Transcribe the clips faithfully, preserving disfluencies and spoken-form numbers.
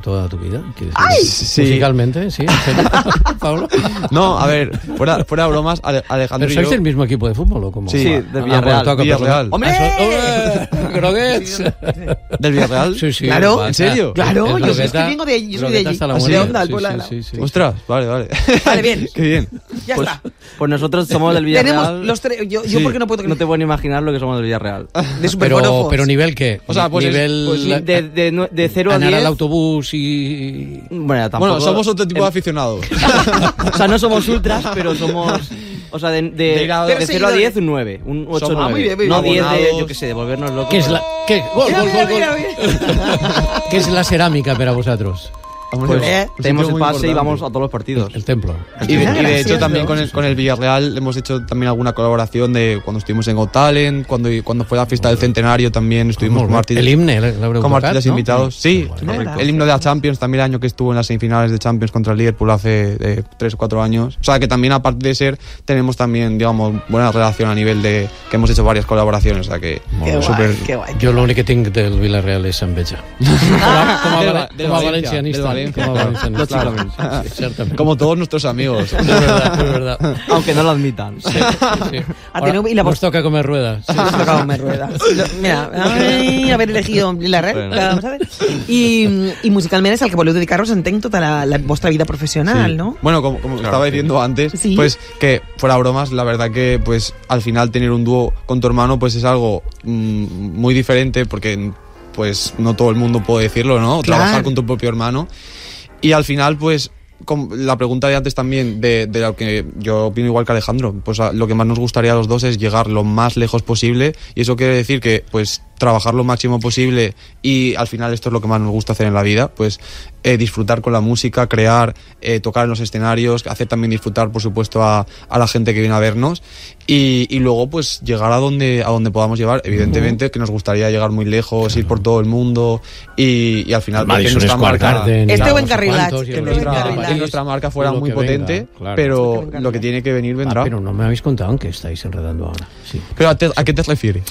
toda tu vida. ¡Ay! Sí. Musicalmente, sí. Pablo. No, a ver, fuera, fuera bromas, Alejandro ¿Pero y sois yo... del mismo equipo de fútbol o cómo? Sí, sí del Villarreal. Ah, Villarreal. ¡Hombre! ¡Groguets! ¿Del Villarreal? Sí, sí. Claro. Basta. ¿En serio? Claro, El yo Grogueta- es que vengo de, yo soy de Grogueta allí. hasta la Así muerte. de onda, al Sí, pueblo sí, de al lado. sí, sí. Ostras, vale, vale. Vale, bien. Qué bien. Ya Pues, está. pues nosotros somos del Villarreal. Tenemos los tres. Yo, yo Sí. porque no puedo No te pueden imaginar lo que somos del Villarreal. de Pero, superforofos. pero nivel qué? O sea, pues es- nivel pues Sí, de, de, nue- de cero a ganar diez. al autobús y Bueno, tampoco, Bueno, somos otro tipo em- de aficionados. O sea, no somos ultras, pero somos... O sea, de, de, De ir a- de Pero cero a seguidores. diez, un nueve. Un ocho Somos- nueve. Ah, muy bien, muy bien. No diez de, Abonados. yo qué sé, de volvernos locos. ¿qué es la qué gol Mira, gol mira, gol, mira, gol. mira. ¿Qué es la cerámica para vosotros? Hombre, Pues Eh, un tenemos sitio el muy pase y importante. vamos a todos los partidos. El templo. Y de, y de Gracias, hecho también ¿no? con el, con el Villarreal hemos hecho también alguna colaboración de cuando estuvimos en Got Talent, cuando, cuando fue la fiesta del centenario también estuvimos como artistas, El himne, l'haureu como tocat, artistas ¿no? invitados. Sí, Correcto. el himno de la Champions también el año que estuvo en las semifinales de Champions contra el Liverpool hace eh, tres o cuatro años. O sea que también aparte de ser tenemos también digamos buena relación a nivel de que hemos hecho varias colaboraciones. O sea que Qué guay, súper... qué guay. Jo l'únic que tinc del Villarreal és enveja. Com a, com a, Del val- Va- del com a Valencia, valencianista. del Valencia, Com a claro. valencianista. Lógicamente. Sí, certament. Como todos nuestros amigos. És verdad, és verdad. Aunque no lo admitan. Sí, sí. Ateneu, Ahora y la nos voz- toca comer ruedas. Sí, Me tocaba me rueda. Mira, ay, haver elegido la red, Bueno. vamos a ver. I, i musicalment és el que voleu dedicar-vos, entenc, tota la, la vostra vida professional, Sí. ¿no? Bueno, como, como estaba diciendo antes, Sí. pues que fuera bromas, la verdad que pues al final tener un dúo con tu hermano pues es algo mm, muy diferente porque pues no todo el mundo puede decirlo, ¿no? Claro. Trabajar con tu propio hermano. Y al final pues con la pregunta de antes también de, de lo que yo opino igual que Alejandro, pues a, lo que más nos gustaría a los dos es llegar lo más lejos posible y eso quiere decir que pues trabajar lo máximo posible y al final esto es lo que más nos gusta hacer en la vida, pues eh, disfrutar con la música, crear, eh, tocar en los escenarios, hacer también disfrutar por supuesto a, a la gente que viene a vernos y, y luego pues llegar a donde, a donde podamos llevar, evidentemente uh-huh. que nos gustaría llegar muy lejos, ir por todo el mundo y, y al final Madison que nuestra Square marca, Garden, Este no buen sé carrilat, cuántos, y que el nuestra- otro- carrilat. que nuestra marca fuera Lo muy que venga, potente, claro. pero Esto que lo que tiene que venir vendrá. Ah, pero no me habéis contado en qué estáis enredando ahora. Sí. Pero ¿a, te- ¿a qué te refieres?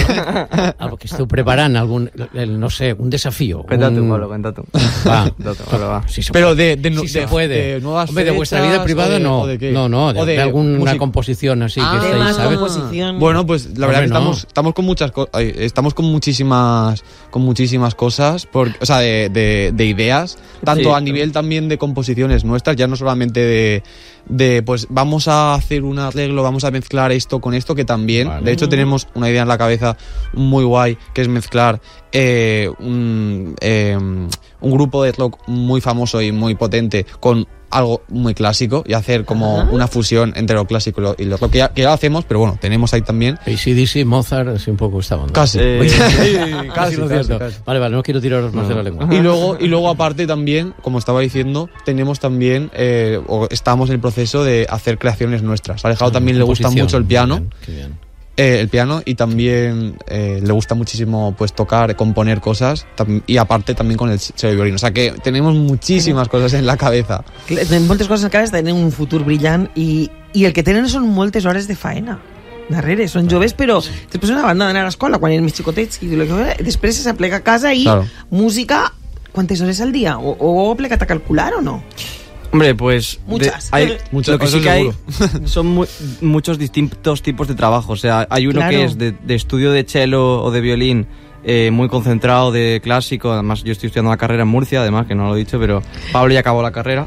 Algo que esteu preparant, algun, el, no sé, un desafío. Cuenta tú, un... Pablo, cuenta tú. Va, Cuenta tú, Pablo, va. si se Pero puede. de, de, Si de- se puede. de nuevas Hombre, de vuestra vida fechas, privada o de- no. o de qué? No, no, de, O de de alguna música. composición así Ah, que estáis, Temas, ¿sabes? composición. Bueno, pues la verdad Hombre, que no. estamos, estamos con muchas cosas, estamos con muchísimas, con muchísimas cosas, por, o sea, de, de, de ideas, tanto Sí. a nivel también de composiciones nuestras, ya no solamente de, de, pues vamos a hacer un arreglo, vamos a mezclar esto con esto, que también, Vale. de hecho tenemos una idea en la cabeza muy guay, que es mezclar eh, un, eh, un grupo de rock muy famoso y muy potente con algo muy clásico y hacer como Ajá. una fusión entre lo clásico y lo, y lo rock, que ya, que ya lo hacemos, pero bueno, tenemos ahí también. A C D C, Mozart, así un poco esta onda. Casi. Eh, casi, Casi lo casi, cierto. casi. Vale, vale, no quiero tiraros más de la lengua. Y luego, y luego aparte también, como estaba diciendo, tenemos también, eh, o estamos en el proceso de hacer creaciones nuestras. A Alejandro también le gusta Composición. mucho el piano, Qué bien, qué bien. eh, el piano y también eh, le gusta muchísimo pues tocar, componer cosas tam- y aparte también con el cello y violín. O sea que tenemos muchísimas cosas en la cabeza. Tenen moltes coses encara, tenen un futur brillant i, i el que tenen són moltes hores de faena darrere, són joves però després una banda d'anar a l'escola quan eren més xicotets i lo que, després se s'aplega a casa i Claro. música, quantes hores al dia? O, o ho plegat a calcular o no? Hombre, pues... Muchas. de- hay, Muchas lo que sí cosas que hay seguro. son mu- muchos distintos tipos de trabajo. O sea, hay uno Claro. que es de, de estudio de cello o de violín, eh, muy concentrado, de clásico. Además, yo estoy estudiando la carrera en Murcia, además, que no lo he dicho, pero Pablo ya acabó la carrera.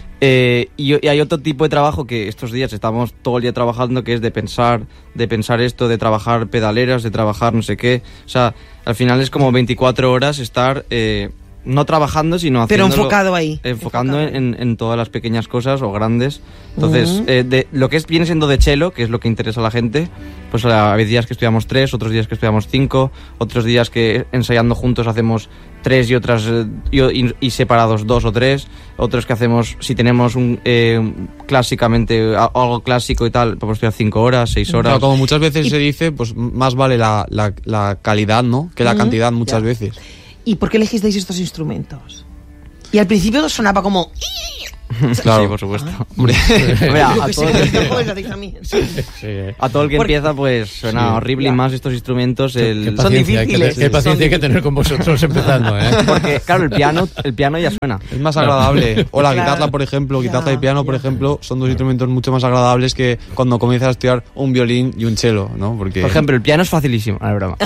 Eh, y, y hay otro tipo de trabajo que estos días estamos todo el día trabajando, que es de pensar, de pensar esto, de trabajar pedaleras, de trabajar no sé qué. O sea, al final es como veinticuatro horas estar... Eh, no trabajando, sino Pero haciéndolo, enfocado ahí. enfocando Enfocado. en, en todas las pequeñas cosas o grandes. Entonces, Ujú. eh, de, lo que es, viene siendo de cello, que es lo que interesa a la gente, pues hay días que estudiamos tres, otros días que estudiamos cinco, otros días que ensayando juntos hacemos tres y otras eh, y, y- y separados dos o tres, otros que hacemos, si tenemos un eh, clásicamente a- algo clásico y tal, podemos estudiar cinco horas, seis horas. Claro, como muchas veces Y- se dice, pues más vale la, la, la calidad, ¿no? Que la Ujú. cantidad muchas Ya. veces. ¿Y por qué elegisteis estos instrumentos? Y al principio sonaba como... Claro. Sí, por supuesto. Hombre, Hombre, a, Yo a que todo sé, el que, tampoco lo hacéis a mí. Sí, eh. a todo el que Porque- empieza, pues suena Sí. horrible Ya. y más estos instrumentos. El, Qué Son paciencia, hay que, difíciles. qué paciencia Son hay que tener con vosotros empezando, ¿eh? Porque, claro, el piano, el piano ya suena. es más agradable. O la Claro. guitarra, por ejemplo, guitarra Ya, y piano, por ya. ejemplo, son dos instrumentos mucho más agradables que cuando comienzas a estudiar un violín y un cello, ¿no? Porque Por ejemplo, el piano es facilísimo. No, es broma.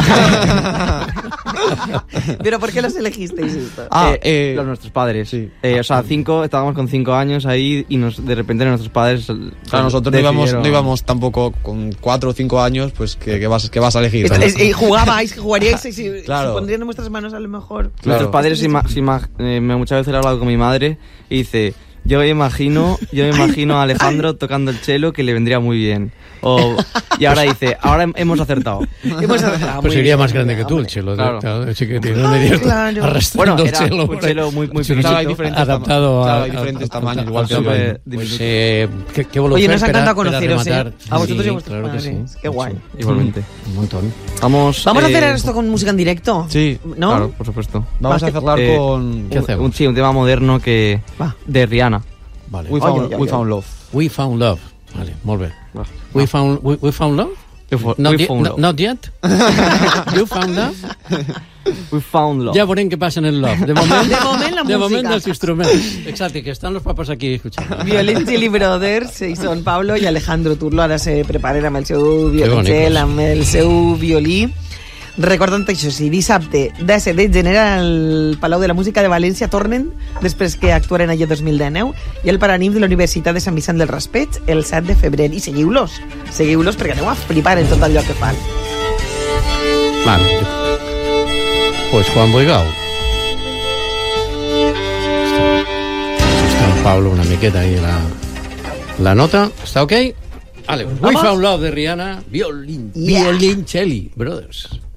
Pero ¿por qué los elegisteis esto? Ah, Eh, eh, los nuestros padres. sí. Eh, o sea, cinco, estábamos con cinco años ahí y nos, de repente nuestros padres. claro, nosotros no íbamos, decidieron- no íbamos tampoco con cuatro o cinco años, pues que, que vas, que vas a elegir. Esto es- eh, jugabais, jugaríais y si, Claro. si pondrían en vuestras manos a lo mejor. Claro. Nuestros padres, ima- se ima- eh, me- muchas veces he hablado con mi madre y dice, yo me imagino, yo me imagino a Alejandro tocando el cello que le vendría muy bien. O, y ahora dice, ahora hem- hemos acertado. Hemos acertado, Pues muy sería bien, más grande que hombre. tú, el chelo. Claro. Claro, chiquitín, ¿dónde irías tú? claro. Arrastrando Bueno, el era chelo. un por ahí. chelo muy, muy Sí, Claro, hay pequeñito. diferentes adaptado tama- a, claro, hay diferentes a- tamaños, a- igual a- que el a- violín. Pues, eh, qué, qué Oye, nos ha espera- encantado espera conoceros, ¿eh? rematar. A vosotros y a Sí, vuestros claro que sí. padres. Qué guay. Igualmente. Un montón. Vamos, Vamos a hacer eh, esto con música en directo. Sí, ¿No? Claro, por supuesto. Vamos Va, a cerrar eh, con ¿Qué Un- hacemos? Un, sí, un tema moderno que Va. de Rihanna. Vale. We Oye, Found, oye, We oye. Found Love. We found love. Vale, molt bé. Va. We found, we, we found love? We fo- Not, we yet, found no- love. not yet? You found love? We found love. Ja veurem què passa en el love. De moment, De moment, la de moment música. dels instruments. Exacte, que estan los papas aquí escuchando. Violin Chili Brothers, i són Pablo i Alejandro Turlo, ara se preparen amb el seu bonicos. violoncel, amb el seu violí. Recordant això, sí, dissabte, disset de gener al Palau de la Música de València tornen, després que actuaren allà dos mil dinou, i el Paranim de la Universitat de Sant Vicent del Raspeig el set de febrer. I seguiu-los, seguiu-los perquè aneu a flipar en tot allò que fan. Vale. Pues Juan Boigau. Està el Pablo una miqueta ahí la, la nota. ¿Está ok? Vale. We Vamos. found love de Rihanna. Violin. Yeah. Violin Chili Brothers.